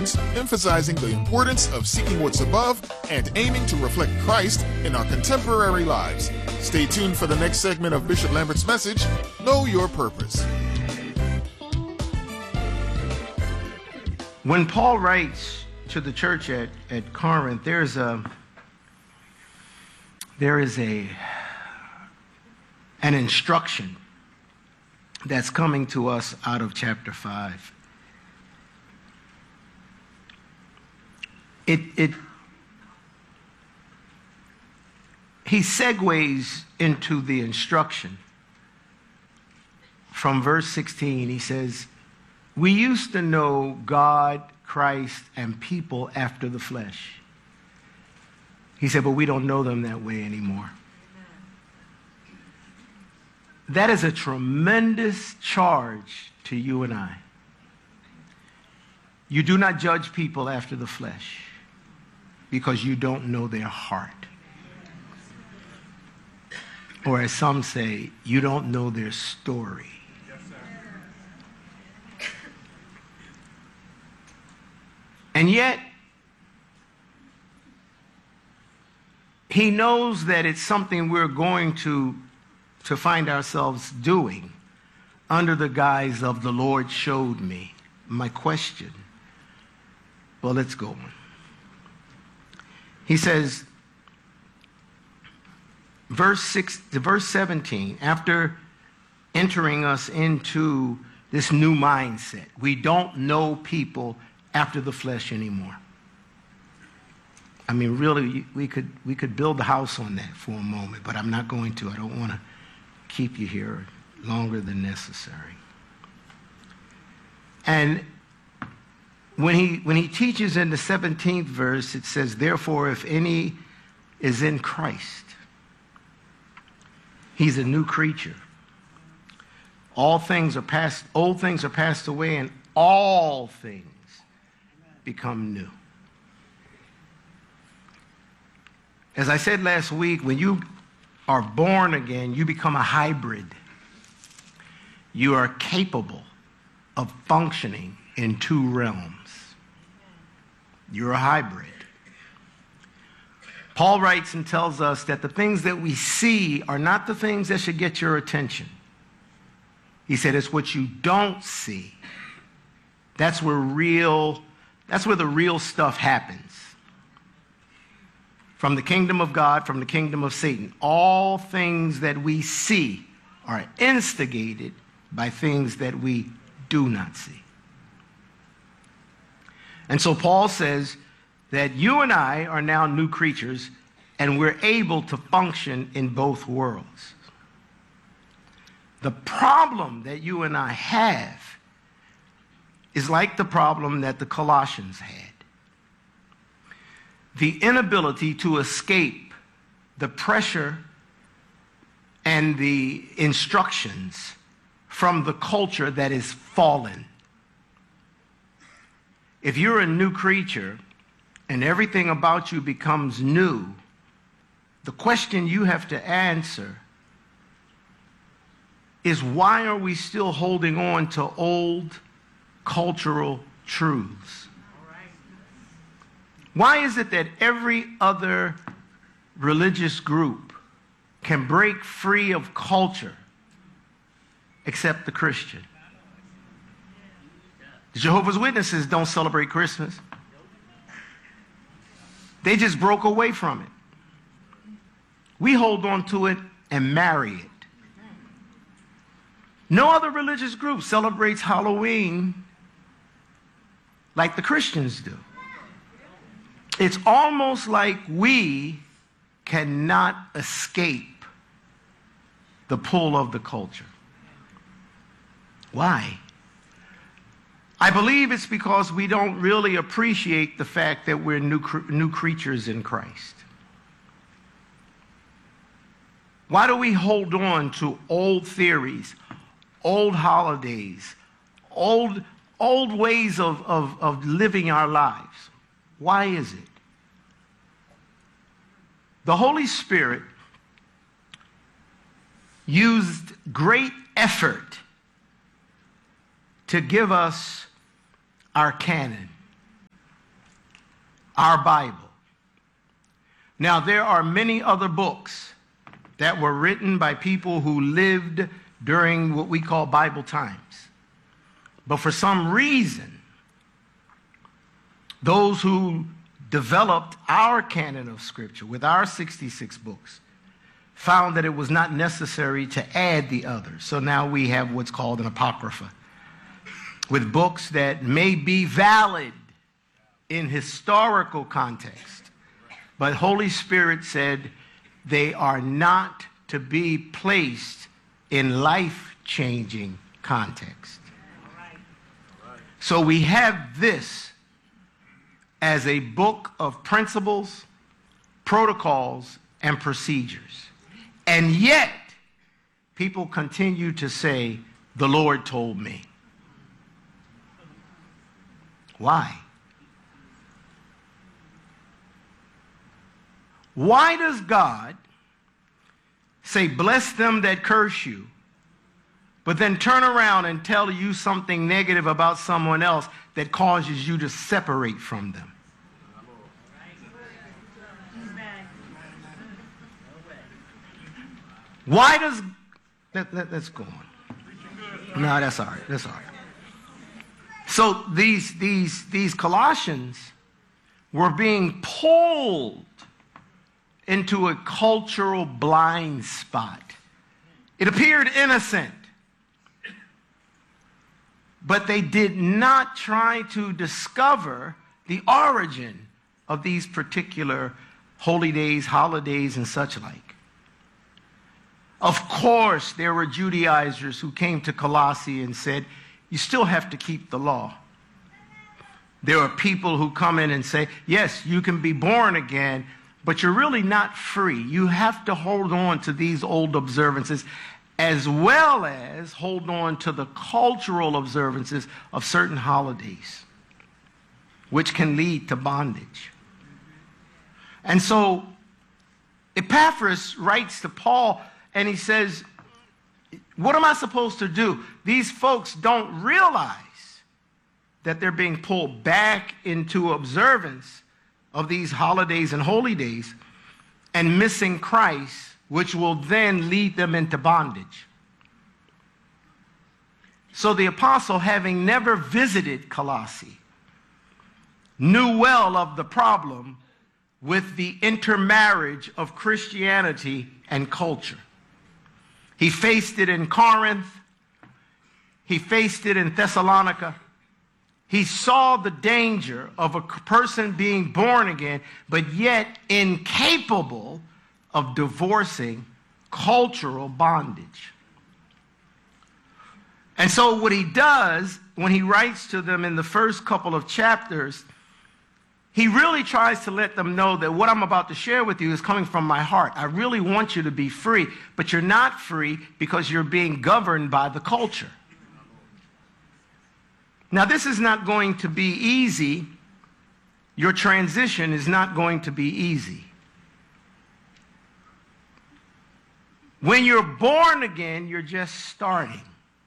teachings emphasizing the importance of seeking what's above and aiming to reflect Christ in our contemporary lives. Stay tuned for the next segment of Bishop Lambert's message, Know Your Purpose. When Paul writes to the church at Corinth, there is an instruction that's coming to us out of chapter 5. He segues into the instruction. From verse 16, he says, we used to know God, Christ, and people after the flesh. He said, but we don't know them that way anymore. That is a tremendous charge to you and I. You do not judge people after the flesh because you don't know their heart. Or as some say, you don't know their story. And yet, he knows that it's something we're going to find ourselves doing under the guise of the Lord showed me. My question, well, let's go on. He says, verse 17, after entering us into this new mindset, we don't know people after the flesh anymore. I mean, really, we could build the house on that for a moment, but I'm not going to. I don't want to keep you here longer than necessary. And when he teaches in the 17th verse, it says, therefore, if any is in Christ, he's a new creature. Old things are passed away, and all things become new. As I said last week, when you are born again, you become a hybrid. You are capable of functioning in two realms. You're a hybrid. Paul writes and tells us that the things that we see are not the things that should get your attention. He said it's what you don't see. That's where the real stuff happens. From the kingdom of God, from the kingdom of Satan. All things that we see are instigated by things that we do not see. And so Paul says that you and I are now new creatures, and we're able to function in both worlds. The problem that you and I have is like the problem that the Colossians had. The inability to escape the pressure and the instructions from the culture that is fallen. If you're a new creature and everything about you becomes new, the question you have to answer is, why are we still holding on to old cultural truths? Why is it that every other religious group can break free of culture except the Christian? The Jehovah's Witnesses don't celebrate Christmas. They just broke away from it. We hold on to it and marry it. No other religious group celebrates Halloween like the Christians do. It's almost like we cannot escape the pull of the culture. Why? I believe it's because we don't really appreciate the fact that we're new creatures in Christ. Why do we hold on to old theories, old holidays, old ways of living our lives? Why is it? The Holy Spirit used great effort to give us our canon. our Bible. Now, there are many other books that were written by people who lived during what we call Bible times. But for some reason, those who developed our canon of Scripture with our 66 books found that it was not necessary to add the others. So now we have what's called an Apocrypha, with books that may be valid in historical context, but Holy Spirit said they are not to be placed in life-changing context. So we have this as a book of principles, protocols, and procedures. And yet, people continue to say, the Lord told me. Why? Why does God say, bless them that curse you, but then turn around and tell you something negative about someone else that causes you to separate from them? Why does... Let's go on. No, that's all right. That's all right. So these Colossians were being pulled into a cultural blind spot. It appeared innocent, but they did not try to discover the origin of these particular holy days, holidays, and such like. Of course, there were Judaizers who came to Colossae and said, you still have to keep the law. There are people who come in and say, yes, you can be born again, but you're really not free. You have to hold on to these old observances as well as hold on to the cultural observances of certain holidays, which can lead to bondage. And so Epaphras writes to Paul and he says, what am I supposed to do? These folks don't realize that they're being pulled back into observance of these holidays and holy days and missing Christ, which will then lead them into bondage. So the apostle, having never visited Colossae, knew well of the problem with the intermarriage of Christianity and culture. He faced it in Corinth. He faced it in Thessalonica. He saw the danger of a person being born again, but yet incapable of divorcing cultural bondage. And so what he does when he writes to them in the first couple of chapters, he really tries to let them know that what I'm about to share with you is coming from my heart. I really want you to be free, but you're not free because you're being governed by the culture. Now, this is not going to be easy. Your transition is not going to be easy. When you're born again, you're just starting.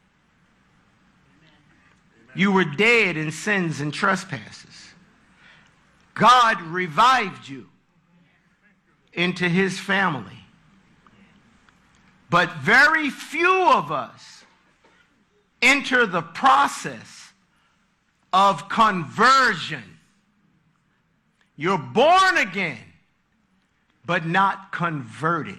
You were dead in sins and trespasses. God revived you into his family. But very few of us enter the process of conversion. You're born again, but not converted.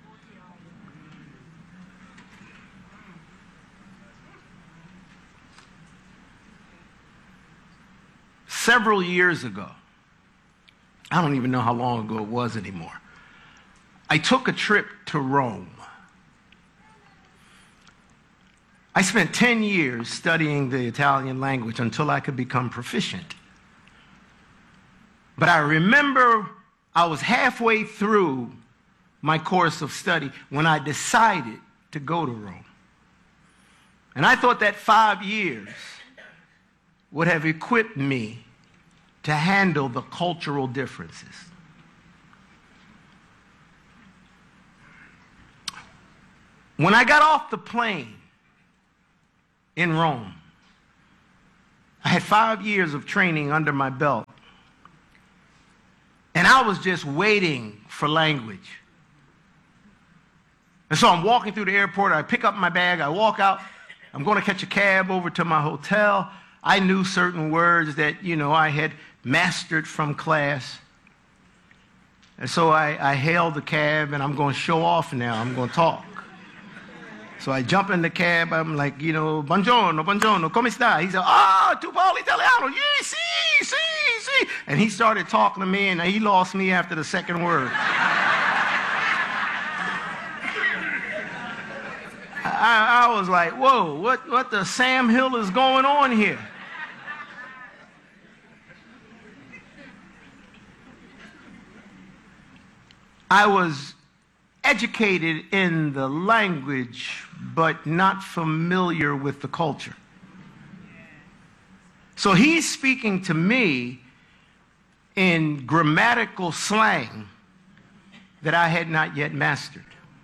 Several years ago, I don't even know how long ago it was anymore, I took a trip to Rome. I spent 10 years studying the Italian language until I could become proficient. But I remember I was halfway through my course of study when I decided to go to Rome. And I thought that 5 years would have equipped me to handle the cultural differences. When I got off the plane in Rome, I had 5 years of training under my belt. And I was just waiting for language. And so I'm walking through the airport. I pick up my bag. I walk out. I'm going to catch a cab over to my hotel. I knew certain words that, I had mastered from class. And so I hailed the cab, and I'm going to show off now. I'm going to talk. So I jump in the cab. I'm like, buongiorno, come sta? He said, tu parli italiano? Yes, si. And he started talking to me, and he lost me after the second word. I was like, whoa, what the Sam Hill is going on here? I was educated in the language, but not familiar with the culture. So he's speaking to me in grammatical slang that I had not yet mastered.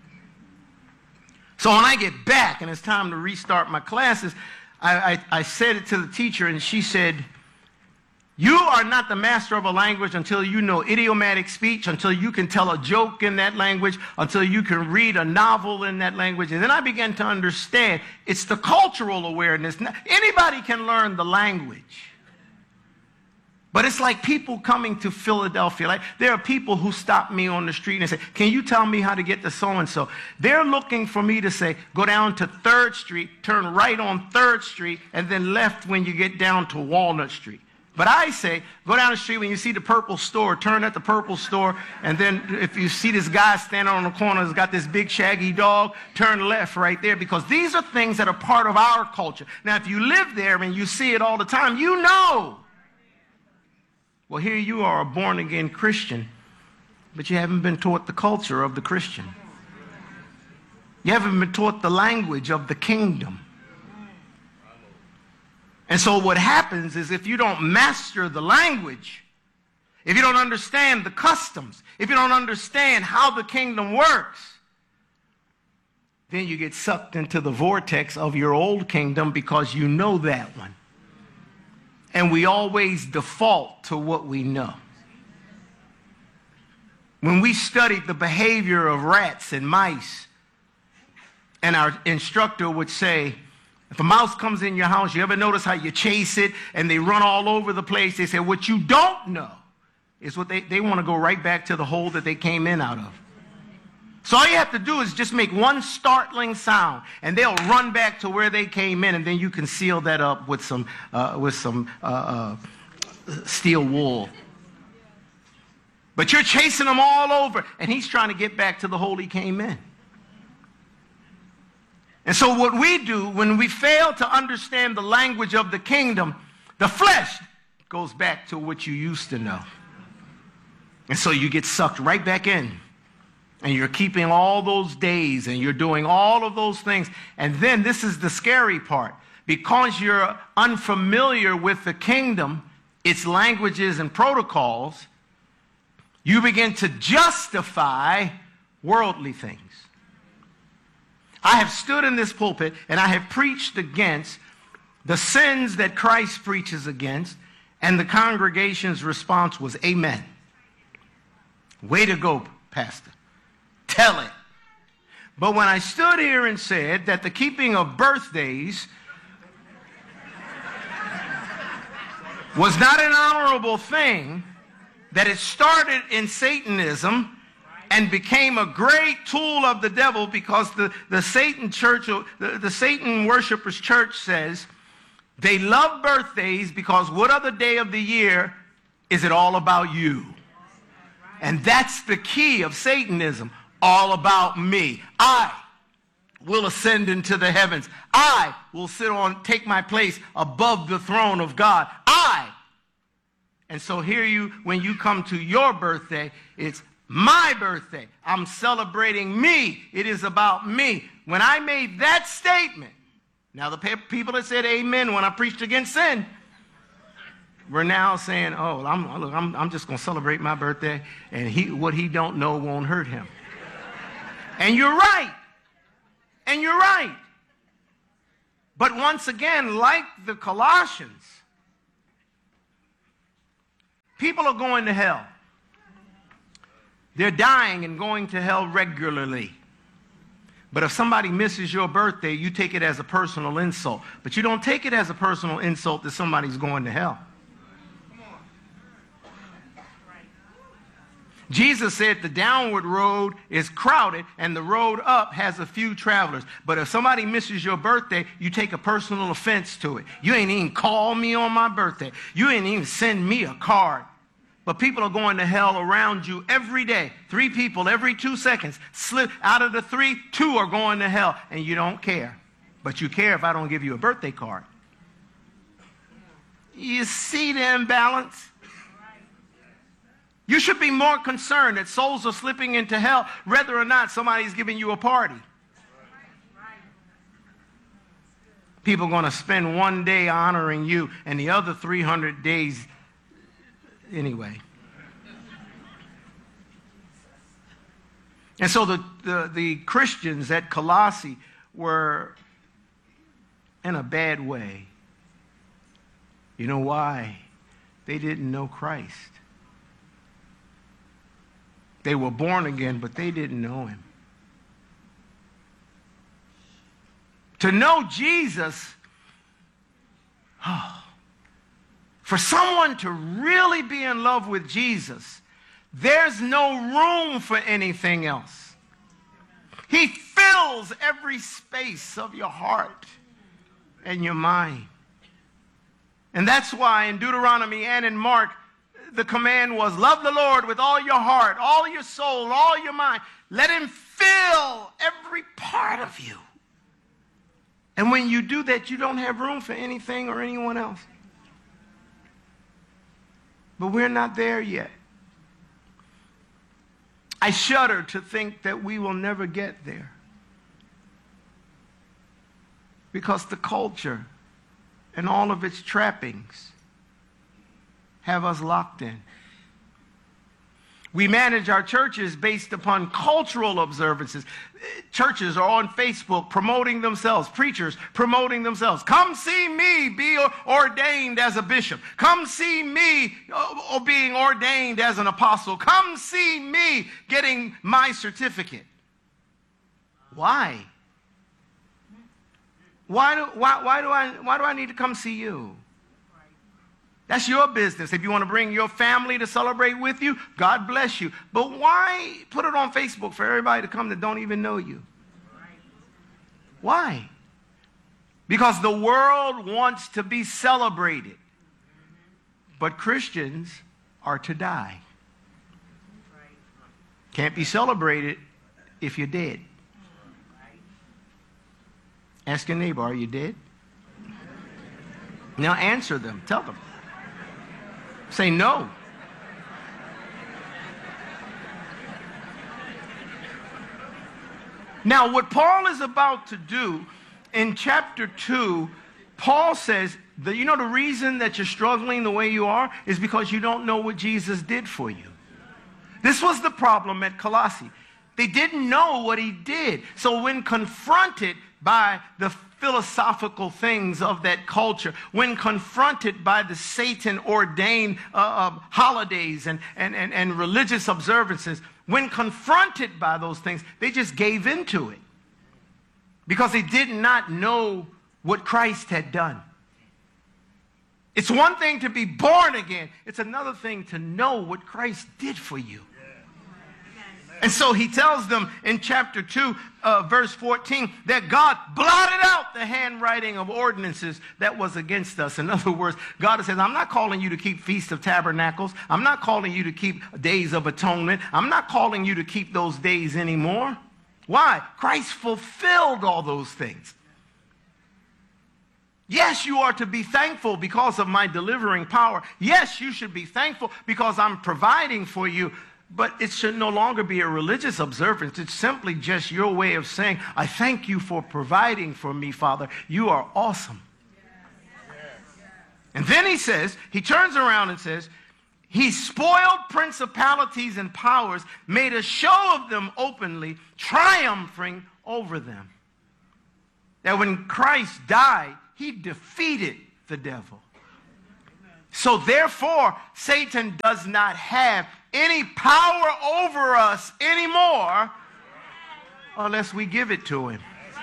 So when I get back and it's time to restart my classes, I said it to the teacher, and she said, you are not the master of a language until you know idiomatic speech, until you can tell a joke in that language, until you can read a novel in that language. And then I began to understand it's the cultural awareness. Anybody can learn the language. But it's like people coming to Philadelphia. Like, there are people who stop me on the street and say, can you tell me how to get to so-and-so? They're looking for me to say, go down to 3rd Street, turn right on 3rd Street, and then left when you get down to Walnut Street. But I say, go down the street when you see the purple store, turn at the purple store, and then if you see this guy standing on the corner who's got this big shaggy dog, turn left right there, because these are things that are part of our culture. Now, if you live there and you see it all the time, you know. Well, here you are, a born-again Christian, but you haven't been taught the culture of the Christian. You haven't been taught the language of the kingdom. And so what happens is, if you don't master the language, if you don't understand the customs, if you don't understand how the kingdom works, then you get sucked into the vortex of your old kingdom because you know that one. And we always default to what we know. When we studied the behavior of rats and mice, and our instructor would say, if a mouse comes in your house, you ever notice how you chase it and they run all over the place? They say, what you don't know is what they want to go right back to the hole that they came in out of. So all you have to do is just make one startling sound, and they'll run back to where they came in, and then you can seal that up with some steel wool. But you're chasing them all over, and he's trying to get back to the hole he came in. And so what we do when we fail to understand the language of the kingdom, the flesh goes back to what you used to know. And so you get sucked right back in. And you're keeping all those days, and you're doing all of those things. And then this is the scary part. Because you're unfamiliar with the kingdom, its languages and protocols, you begin to justify worldly things. I have stood in this pulpit and I have preached against the sins that Christ preaches against, and the congregation's response was, amen. Way to go, Pastor. Tell it. But when I stood here and said that the keeping of birthdays was not an honorable thing, that it started in Satanism and became a great tool of the devil, because the Satan church, the Satan worshipers church says they love birthdays because what other day of the year is it all about you? And that's the key of Satanism. All about me. I will ascend into the heavens. I will take my place above the throne of God. And so here when you come to your birthday, it's my birthday. I'm celebrating me. It is about me. When I made that statement, now the people that said amen when I preached against sin, we're now saying, oh, I'm just going to celebrate my birthday, and what he don't know won't hurt him. And you're right. And you're right. But once again, like the Colossians, people are going to hell. They're dying and going to hell regularly. But if somebody misses your birthday, you take it as a personal insult. But you don't take it as a personal insult that somebody's going to hell. Jesus said the downward road is crowded and the road up has a few travelers. But if somebody misses your birthday, you take a personal offense to it. You ain't even call me on my birthday. You ain't even send me a card. But people are going to hell around you every day. 3 people every 2 seconds. Slip out of the 3, 2 are going to hell. And you don't care. But you care if I don't give you a birthday card. You see the imbalance? You should be more concerned that souls are slipping into hell whether or not somebody's giving you a party. People are going to spend 1 day honoring you and the other 300 days anyway. And so the Christians at Colossae were in a bad way. You know why? They didn't know Christ. They were born again, but they didn't know him. To know Jesus, for someone to really be in love with Jesus, there's no room for anything else. He fills every space of your heart and your mind. And that's why in Deuteronomy and in Mark, the command was, love the Lord with all your heart, all your soul, all your mind. Let him fill every part of you. And when you do that, you don't have room for anything or anyone else. But we're not there yet. I shudder to think that we will never get there. Because the culture and all of its trappings have us locked in. We manage our churches based upon cultural observances. Churches are on Facebook promoting themselves, preachers promoting themselves. Come see me be ordained as a bishop. Come see me being ordained as an apostle. Come see me getting my certificate. Why? Why do I need to come see you? That's your business. If you want to bring your family to celebrate with you, God bless you. But why put it on Facebook for everybody to come that don't even know you? Why? Because the world wants to be celebrated. But Christians are to die. Can't be celebrated if you're dead. Ask your neighbor, are you dead? Now answer them. Tell them. Say no. Now, what Paul is about to do in chapter 2, Paul says that the reason that you're struggling the way you are is because you don't know what Jesus did for you. This was the problem at Colossae. They didn't know what he did. So when confronted by the philosophical things of that culture, when confronted by the Satan-ordained holidays and religious observances, when confronted by those things, they just gave into it because they did not know what Christ had done. It's one thing to be born again. It's another thing to know what Christ did for you. And so he tells them in chapter 2, verse 14, that God blotted out the handwriting of ordinances that was against us. In other words, God says, I'm not calling you to keep Feast of Tabernacles. I'm not calling you to keep Days of Atonement. I'm not calling you to keep those days anymore. Why? Christ fulfilled all those things. Yes, you are to be thankful because of my delivering power. Yes, you should be thankful because I'm providing for you. But it should no longer be a religious observance. It's simply just your way of saying, I thank you for providing for me, Father. You are awesome. And then he turns around and says, he spoiled principalities and powers, made a show of them openly, triumphing over them. That when Christ died, he defeated the devil. So therefore, Satan does not have any power over us anymore unless we give it to him.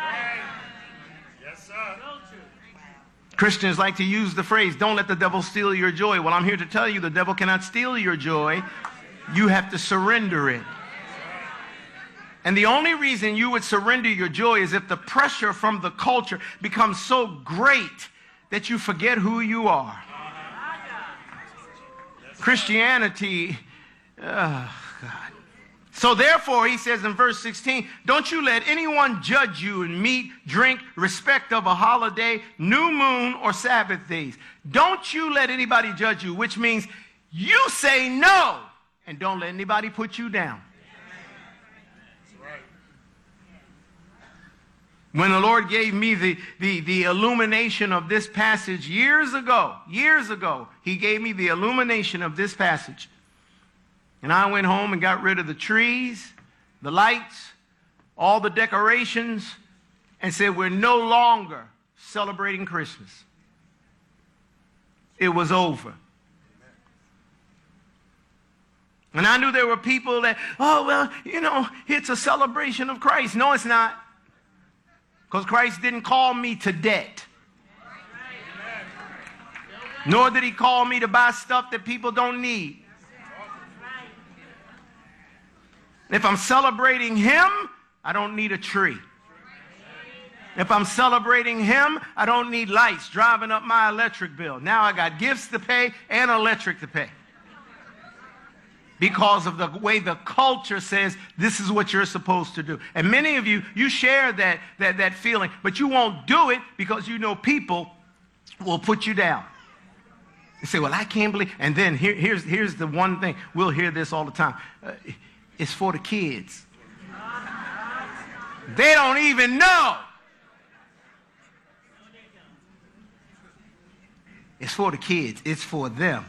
Yes, sir. Christians like to use the phrase, don't let the devil steal your joy. Well, I'm here to tell you the devil cannot steal your joy. You have to surrender it. And the only reason you would surrender your joy is if the pressure from the culture becomes so great that you forget who you are. Christianity, God. So therefore, he says in verse 16, don't you let anyone judge you in meat, drink, respect of a holiday, new moon, or Sabbath days. Don't you let anybody judge you, which means you say no and don't let anybody put you down. When the Lord gave me the illumination of this passage years ago, he gave me the illumination of this passage. And I went home and got rid of the trees, the lights, all the decorations, and said, we're no longer celebrating Christmas. It was over. And I knew there were people that, oh, well, you know, it's a celebration of Christ. No, it's not. Because Christ didn't call me to debt. Nor did he call me to buy stuff that people don't need. If I'm celebrating him, I don't need a tree. If I'm celebrating him, I don't need lights driving up my electric bill. Now I got gifts to pay and electric to pay. Because of the way the culture says this is what you're supposed to do. And many of you, you share that feeling, but you won't do it because you know people will put you down. They say, well, I can't believe. And then here's the one thing. We'll hear this all the time. It's for the kids. They don't even know. It's for the kids. It's for them.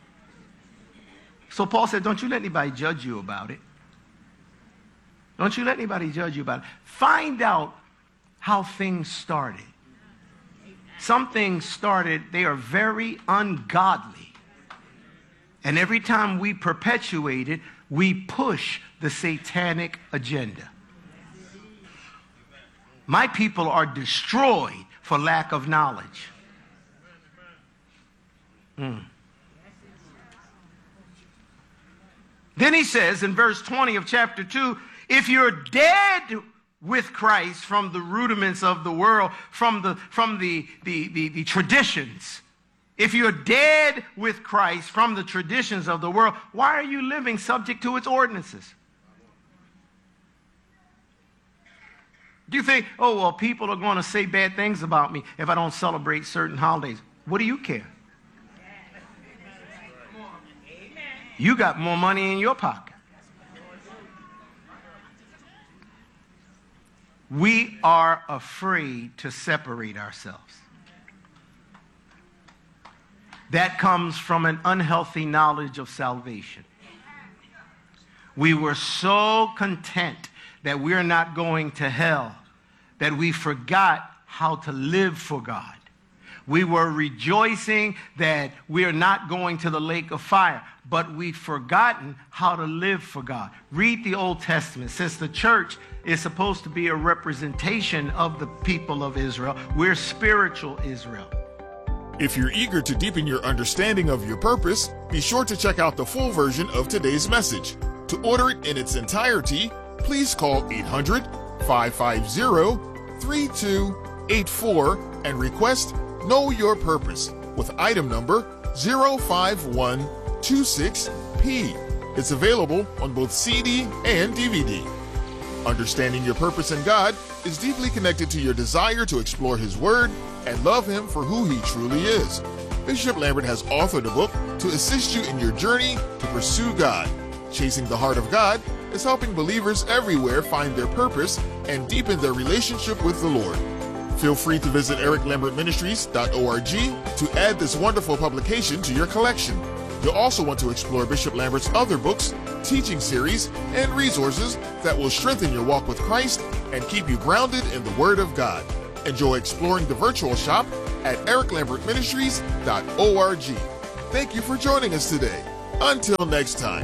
So Paul said, don't you let anybody judge you about it. Don't you let anybody judge you about it. Find out how things started. Some things started, they are very ungodly. And every time we perpetuate it, we push the satanic agenda. My people are destroyed for lack of knowledge. Then he says in verse 20 of chapter 2, if you're dead with Christ from the rudiments of the world, from the traditions, if you're dead with Christ from the traditions of the world, why are you living subject to its ordinances? Do you think, oh, well, people are going to say bad things about me if I don't celebrate certain holidays? What do you care? You got more money in your pocket. We are afraid to separate ourselves. That comes from an unhealthy knowledge of salvation. We were so content that we're not going to hell that we forgot how to live for God. We were rejoicing that we are not going to the lake of fire, but we'd forgotten how to live for God. Read the Old Testament. Since the church is supposed to be a representation of the people of Israel, we're spiritual Israel. If you're eager to deepen your understanding of your purpose, be sure to check out the full version of today's message. To order it in its entirety, please call 800-550-3284 and request Know Your Purpose with item number 05126P. It's available on both CD and DVD. Understanding your purpose in God is deeply connected to your desire to explore His Word and love Him for who He truly is. Bishop Lambert has authored a book to assist you in your journey to pursue God. Chasing the Heart of God is helping believers everywhere find their purpose and deepen their relationship with the Lord. Feel free to visit ericlambertministries.org to add this wonderful publication to your collection. You'll also want to explore Bishop Lambert's other books, teaching series, and resources that will strengthen your walk with Christ and keep you grounded in the Word of God. Enjoy exploring the virtual shop at ericlambertministries.org. Thank you for joining us today. Until next time,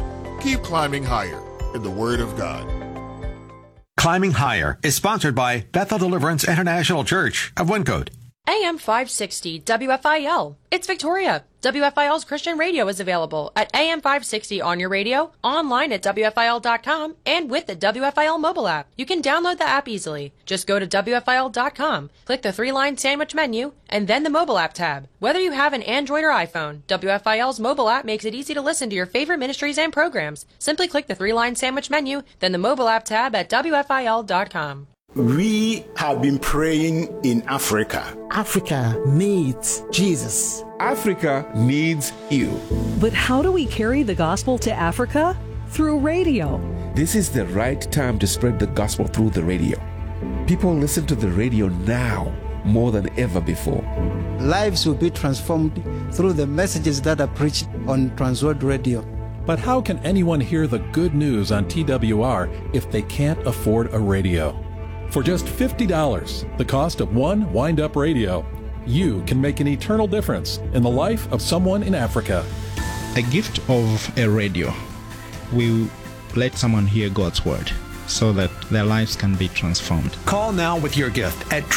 keep climbing higher in the Word of God. Climbing Higher is sponsored by Bethel Deliverance International Church of Wyncote. AM 560 WFIL. It's Victoria. WFIL's Christian radio is available at AM 560 on your radio, online at WFIL.com, and with the WFIL mobile app. You can download the app easily. Just go to WFIL.com, click the 3-line sandwich menu, and then the mobile app tab. Whether you have an Android or iPhone, WFIL's mobile app makes it easy to listen to your favorite ministries and programs. Simply click the 3-line sandwich menu, then the mobile app tab at WFIL.com. We have been praying in Africa. Africa needs Jesus. Africa needs you. But how do we carry the gospel to Africa? Through radio. This is the right time to spread the gospel through the radio. People listen to the radio now more than ever before. Lives will be transformed through the messages that are preached on Transworld Radio. But how can anyone hear the good news on TWR if they can't afford a radio? For just $50, the cost of one wind-up radio, you can make an eternal difference in the life of someone in Africa. A gift of a radio will let someone hear God's word so that their lives can be transformed. Call now with your gift at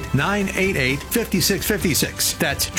888-988-5656. That's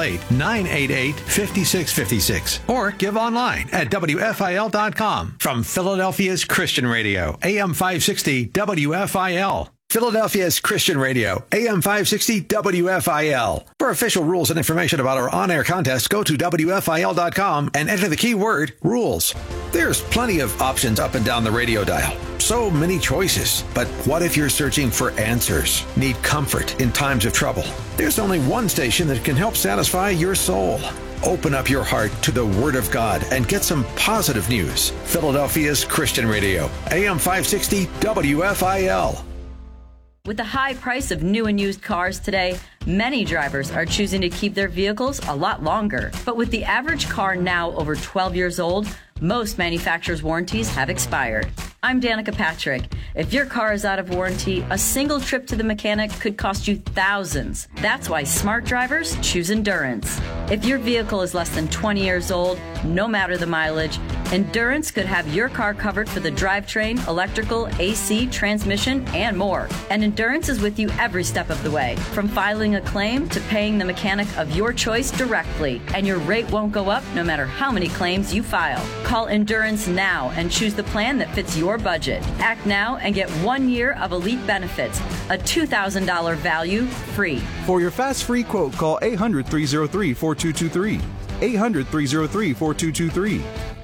888-988-5656. Or give online at WFIL.com. From Philadelphia's Christian Radio, AM 560 WFIL. Philadelphia's Christian Radio, AM 560 WFIL. For official rules and information about our on-air contest, go to WFIL.com and enter the keyword rules. There's plenty of options up and down the radio dial. So many choices. But what if you're searching for answers? Need comfort in times of trouble? There's only one station that can help satisfy your soul. Open up your heart to the Word of God and get some positive news. Philadelphia's Christian Radio, AM 560 WFIL. With the high price of new and used cars today, many drivers are choosing to keep their vehicles a lot longer. But with the average car now over 12 years old, most manufacturers' warranties have expired. I'm Danica Patrick. If your car is out of warranty, a single trip to the mechanic could cost you thousands. That's why smart drivers choose Endurance. If your vehicle is less than 20 years old, no matter the mileage, Endurance could have your car covered for the drivetrain, electrical, AC, transmission, and more. And Endurance is with you every step of the way, from filing a claim to paying the mechanic of your choice directly. And your rate won't go up no matter how many claims you file. Call Endurance now and choose the plan that fits your budget. Act now and get 1 year of elite benefits, a $2,000 value free. For your fast free quote, call 800-303-4223. 800-303-4223.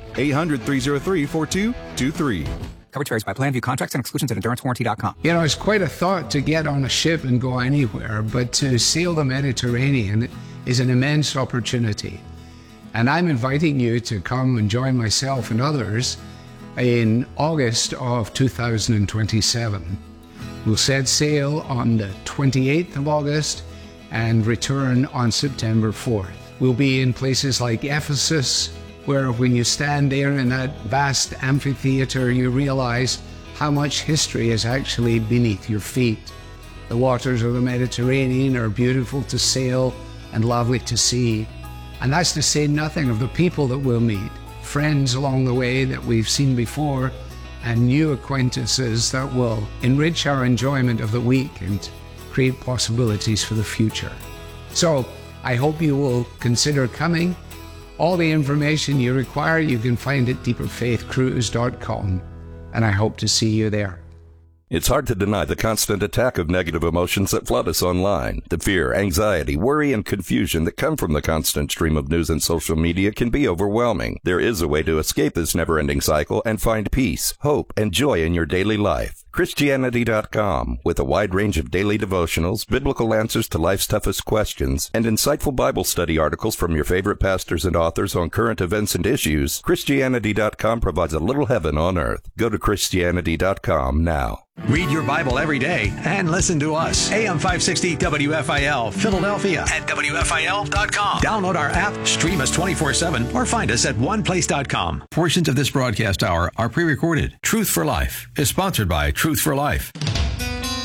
800-303-4223. Coverage varies by plan. View contracts and exclusions at EnduranceWarranty.com. You know, it's quite a thought to get on a ship and go anywhere, but to sail the Mediterranean is an immense opportunity. And I'm inviting you to come and join myself and others in August of 2027. We'll set sail on the 28th of August and return on September 4th. We'll be in places like Ephesus, where when you stand there in that vast amphitheater, you realize how much history is actually beneath your feet. The waters of the Mediterranean are beautiful to sail and lovely to see. And that's to say nothing of the people that we'll meet, friends along the way that we've seen before, and new acquaintances that will enrich our enjoyment of the week and create possibilities for the future. So I hope you will consider coming. All the information you require you can find at deeperfaithcruise.com, and I hope to see you there. It's hard to deny the constant attack of negative emotions that flood us online. The fear, anxiety, worry, and confusion that come from the constant stream of news and social media can be overwhelming. There is a way to escape this never-ending cycle and find peace, hope, and joy in your daily life. Christianity.com, with a wide range of daily devotionals, biblical answers to life's toughest questions, and insightful Bible study articles from your favorite pastors and authors on current events and issues, Christianity.com provides a little heaven on earth. Go to Christianity.com now. Read your Bible every day and listen to us. AM 560 WFIL, Philadelphia at WFIL.com. Download our app, stream us 24/7, or find us at oneplace.com. Portions of this broadcast hour are pre-recorded. Truth for Life is sponsored by Truth for Life.